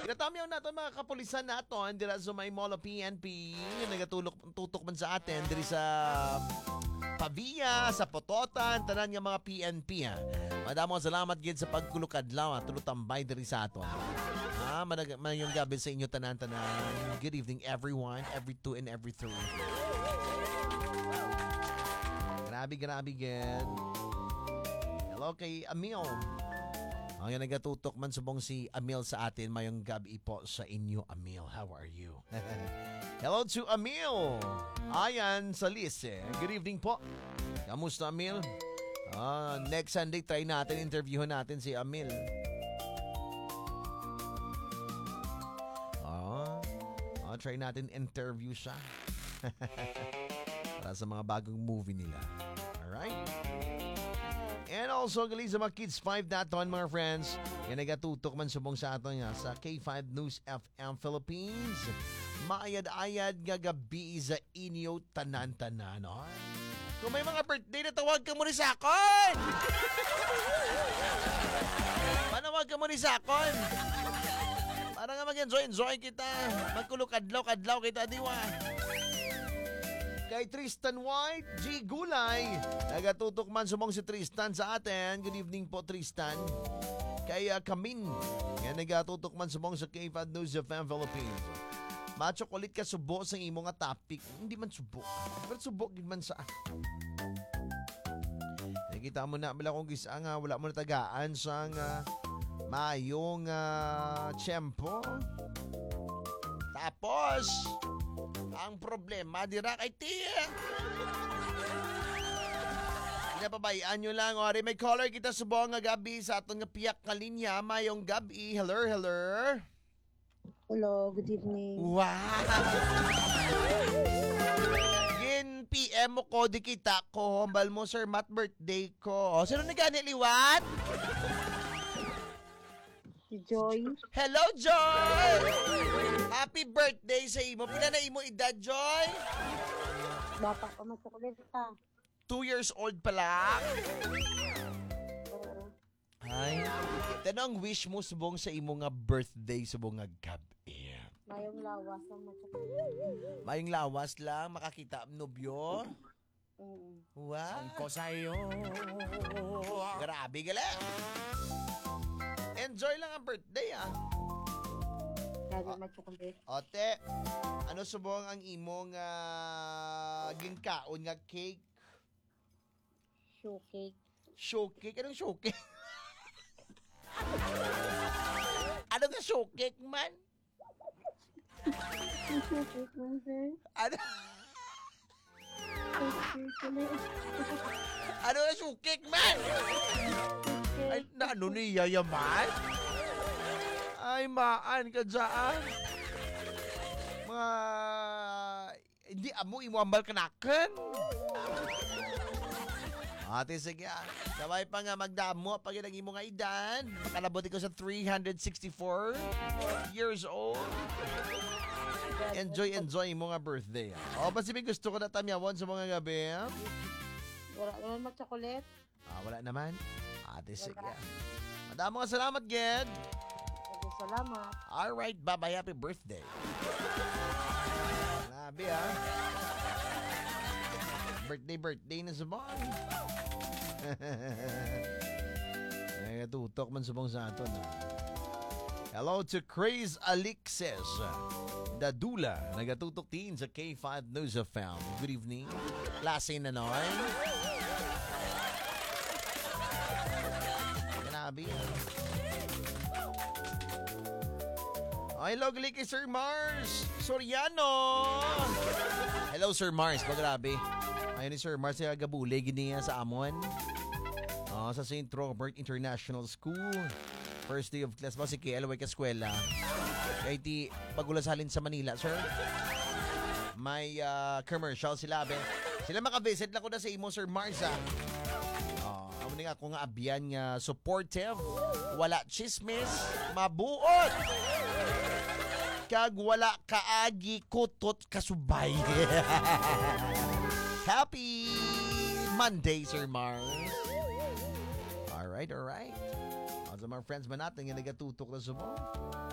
Pinatamyaw natin mga kapulisan natin dira sa may Mall of PNP. Tutok man sa atin diri sa Pavia, sa Pototan, tanan nga mga PNP ha. Madamo salamat gid sa pagkulukadlaw at tulutambay diri sa aton. Manayong gabi sa inyo tanan-tanan. Good evening everyone, every 2 and every 3. Grabe gid. Hello kay Amil. Ang nagatutok man subong si Amil sa atin, mayong gabi po sa inyo, Amil. How are you? Hello to Amil. Ayan sa list eh. Good evening po. Kamusta, Amil? Next Sunday, try natin, interviewin natin si Amil. Try natin interview siya. Para sa mga bagong movie nila. Alright? And also, gali sa mga Kids 5 natin, mga friends. Yan nagatutok man subong sa atin nga sa K5 News FM Philippines. Maayad-ayad nga gabi sa inyo tanan-tanan. Kung may mga birthday na tawag ka muna sa akon! Panawag ka muna sa akon! Para nga mag-enjoy kita. Magkulok-adlaw-kadlaw kita, diwa. Kay Tristan White, G. Gulay. Nagatutok man sumong si Tristan sa atin. Good evening po, Tristan. Kay Kamin. Yan nagatutok man sumong sa K5 News of Philippines. Macho kulit ka subo sa imo nga topic. Hindi man subo. Pero subo gid man sa nakita mo na bala kong gisa nga wala mo na tagaan sa nga mayong tiyempo. Tapos ang problema dira kay Tia. Pinapabayaan nyo lang. Ori, may caller kita subong nga gabi sa aton nga piyak nga linya. Mayong gabi. Hello. Hello, good evening. Wow! Gin PM mo ko, di kita ko. Hambal mo, Sir Matt, birthday ko. Sino nagani liwat? Si Joy. Hello, Joy! Happy birthday sa imo. Pila na imo edad, Joy? Bata pa masakulit ka. 2 years old pa lang? Ay, tanong wish mo subong sa imo nga birthday subong nga gabi. Mayong lawas ang masakulit. Mayong lawas lang, makakita ang nobyo. Wow. Ko sa'yo. Grabe gali. Enjoy lang ang birthday Lagi masakulit. Ote, ano subong ang imong gingkaon nga cake? Shoe cake. Show cake? Anong show cake? Ano nga show cake man? Shoe cake man, sir. Ano? Ano nga show cake man? Ay, ano niya yaman? Ay, maan ka dyan. Mga... Hindi amo imuambal kanakan. Ate, sige Sabay pa nga magdamo pag inang imo nga idan. Makalabuti ko sa 364 years old. Enjoy mo nga birthday. O, pasibig gusto ko na tamyawon sa mga gabi. Wala naman masakulit. Wala naman. Ate, sige Madamo nga salamat, Ged. Salamat. Alright, bye-bye. Happy birthday. Grabe, Birthday na sa boy. Tutok man subong sa aton. Hello to Craze Alexis Dadula. Nagatutok din sa K5 News of FM. Good evening. Klase na noy. Grabe. Hello, gali kay Sir Mars Soriano. Hello, Sir Mars. Grabe. Ayun ni Sir Mars sa Gabule, gini sa Amon. Sa St. Robert International School. First day of class ba si KLY Kaskwela. Kaya iti pagulasalin sa Manila, sir. May commercial sila, be. Sila makavisit lang ko na sa imo, Sir Mars, amo nga ako nga abyan nga supportive, wala chismis, mabuot. Kag wala kaagi kutot kasubay. Happy Monday, Sir Mars. Alright. Also, mga friends man natin, yung nagatutok na sumo.